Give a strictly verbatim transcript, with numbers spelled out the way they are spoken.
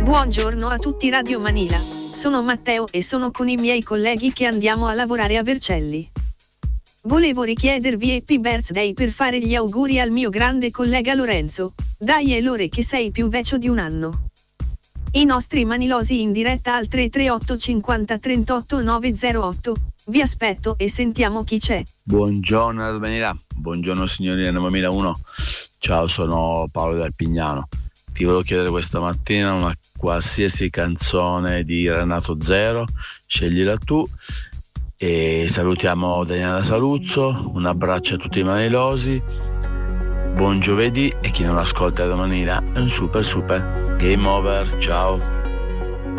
Buongiorno a tutti Radio Manila, sono Matteo e sono con i miei colleghi che andiamo a lavorare a Vercelli. Volevo richiedervi Happy Birthday per fare gli auguri al mio grande collega Lorenzo, dai Elore che sei più vecchio di un anno. I nostri manilosi in diretta al tre tre otto cinquanta trentotto novecentotto, vi aspetto e sentiamo chi c'è. Buongiorno Radio Manila, buongiorno signori del novantuno, ciao, sono Paolo dal Pignano. Ti volevo chiedere questa mattina una qualsiasi canzone di Renato Zero, sceglila tu, e salutiamo Daniela Saluzzo, un abbraccio a tutti i manilosi, buon giovedì, e chi non ascolta Radio Manila è un super super game over, ciao.